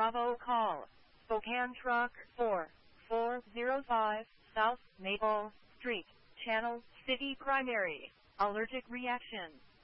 Bravo call. Spokane Truck 4405 South Maple Street, Channel City Primary. Allergic reaction.